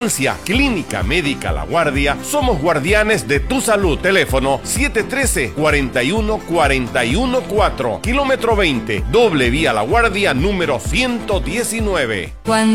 Clínica Médica La Guardia, somos guardianes de tu salud. Teléfono 713-41414, kilómetro 20, doble vía La Guardia, número 119.